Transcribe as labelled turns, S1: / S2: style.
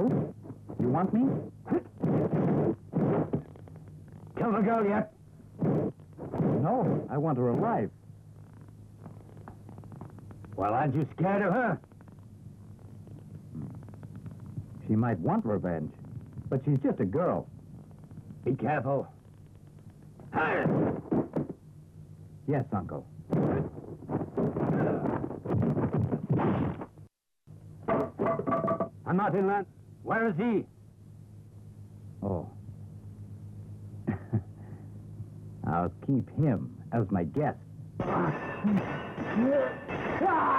S1: Uncle? You want me?
S2: Kill the girl yet?
S1: No, I want her alive.
S2: Well, aren't you scared of her?
S1: She might want revenge, but she's just a girl.
S2: Be careful. Hi.
S1: Yes, Uncle.
S2: I'm not inland. Where is he?
S1: Oh. I'll keep him as my guest.
S2: Ah!